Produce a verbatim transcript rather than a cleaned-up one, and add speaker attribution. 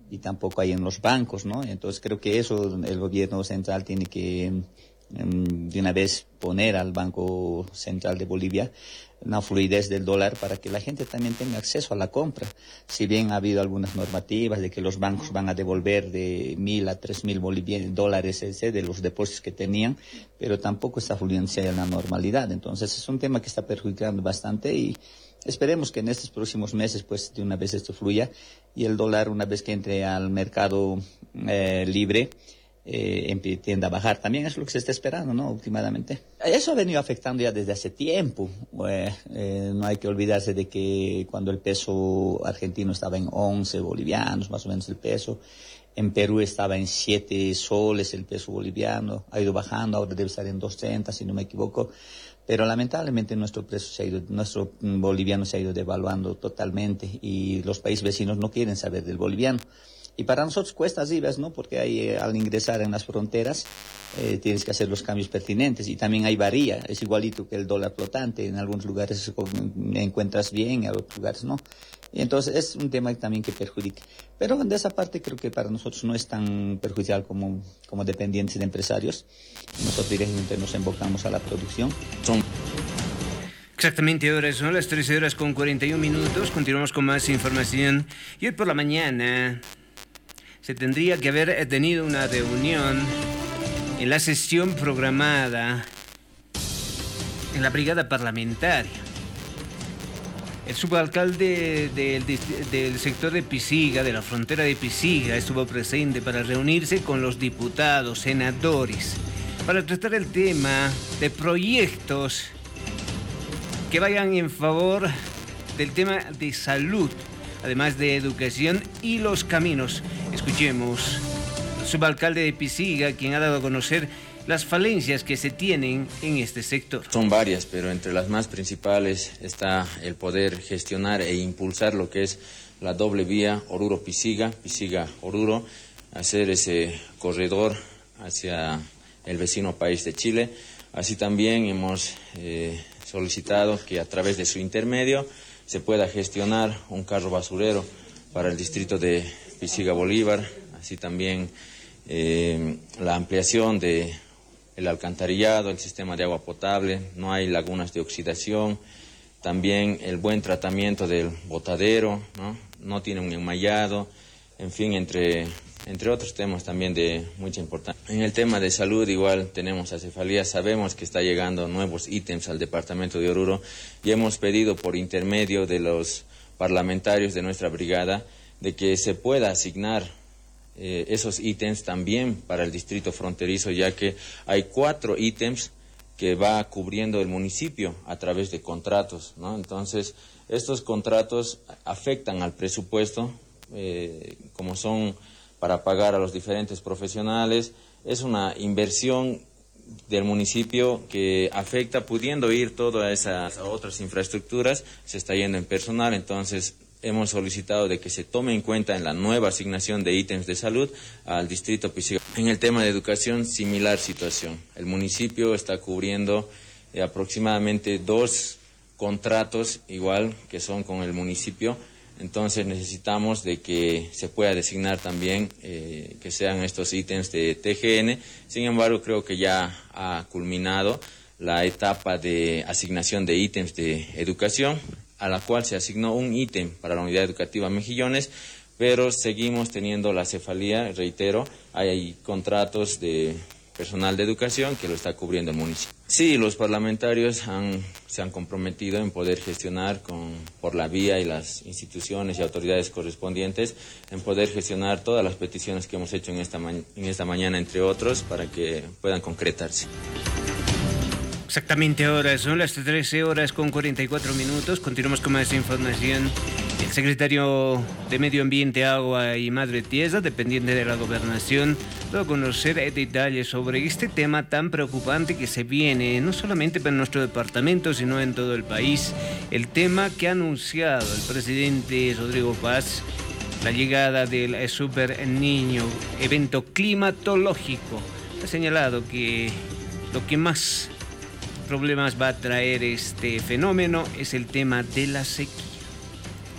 Speaker 1: y tampoco hay en los bancos, ¿no? Entonces creo que eso el gobierno central tiene que de una vez poner al Banco Central de Bolivia una fluidez del dólar para que la gente también tenga acceso a la compra. Si bien ha habido algunas normativas de que los bancos van a devolver de mil a tres mil bolivianos dólares ese, de los depósitos que tenían, pero tampoco está fluyendo en la normalidad. Entonces es un tema que está perjudicando bastante y esperemos que en estos próximos meses pues de una vez esto fluya y el dólar una vez que entre al mercado eh, libre Eh, tiende a bajar. También es lo que se está esperando, ¿no? Últimamente. Eso ha venido afectando ya desde hace tiempo. Eh, eh, no hay que olvidarse de que cuando el peso argentino estaba en once bolivianos, más o menos el peso, en Perú estaba en siete soles el peso boliviano, ha ido bajando, ahora debe estar en dos treinta, si no me equivoco. Pero lamentablemente nuestro precio se ha ido, nuestro boliviano se ha ido devaluando totalmente y los países vecinos no quieren saber del boliviano. Y para nosotros cuesta arriba, ¿no? Porque hay, eh, al ingresar en las fronteras eh, tienes que hacer los cambios pertinentes y también hay varía, es igualito que el dólar flotante, en algunos lugares encuentras bien, en otros lugares no. Y entonces es un tema también que perjudica. Pero de esa parte creo que para nosotros no es tan perjudicial como, como dependientes de empresarios. Nosotros directamente nos enfocamos a la producción. Son
Speaker 2: Exactamente, ahora son las trece horas con cuarenta y un minutos. Continuamos con más información. Y hoy por la mañana se tendría que haber tenido una reunión en la sesión programada en la brigada parlamentaria. El subalcalde del, del sector de Pisiga, de la frontera de Pisiga, estuvo presente para reunirse con los diputados, senadores, para tratar el tema de proyectos que vayan en favor del tema de salud, además de educación y los caminos. Escuchemos al subalcalde de Pisiga, quien ha dado a conocer las falencias que se tienen en este sector.
Speaker 3: Son varias, pero entre las más principales está el poder gestionar e impulsar lo que es la doble vía Oruro-Pisiga, Pisiga-Oruro, hacer ese corredor hacia el vecino país de Chile. Así también hemos eh, solicitado que a través de su intermedio se pueda gestionar un carro basurero para el distrito de Pisiga-Bolívar, así también eh, la ampliación de el alcantarillado, el sistema de agua potable, no hay lagunas de oxidación, también el buen tratamiento del botadero, no, no tiene un enmayado, en fin, entre, entre otros temas también de mucha importancia. En el tema de salud igual tenemos acefalía, sabemos que está llegando nuevos ítems al departamento de Oruro y hemos pedido por intermedio de los parlamentarios de nuestra brigada de que se pueda asignar Eh, esos ítems también para el distrito fronterizo, ya que hay cuatro ítems que va cubriendo el municipio a través de contratos, ¿no? Entonces, estos contratos afectan al presupuesto, eh, como son para pagar a los diferentes profesionales, es una inversión del municipio que afecta, pudiendo ir todas esas otras infraestructuras, se está yendo en personal, entonces hemos solicitado de que se tome en cuenta en la nueva asignación de ítems de salud al distrito Pisiga. En el tema de educación, similar situación. El municipio está cubriendo eh, aproximadamente dos contratos igual que son con el municipio, entonces necesitamos de que se pueda designar también eh, que sean estos ítems de T G N. Sin embargo, creo que ya ha culminado la etapa de asignación de ítems de educación, a la cual se asignó un ítem para la unidad educativa Mejillones, pero seguimos teniendo la cefalía, reitero, hay contratos de personal de educación que lo está cubriendo el municipio. Sí, los parlamentarios han, se han comprometido en poder gestionar con, por la vía y las instituciones y autoridades correspondientes, en poder gestionar todas las peticiones que hemos hecho en esta, ma en esta mañana, entre otros, para que puedan concretarse.
Speaker 2: Exactamente ahora son las trece horas con cuarenta y cuatro minutos. Continuamos con más información. El secretario de Medio Ambiente, Agua y Madre Tierra, dependiente de la Gobernación, dio a conocer detalles sobre este tema tan preocupante que se viene, no solamente para nuestro departamento, sino en todo el país. El tema que ha anunciado el presidente Rodrigo Paz, la llegada del Super Niño, evento climatológico. Ha señalado que lo que más problemas va a traer este fenómeno es el tema de la sequía.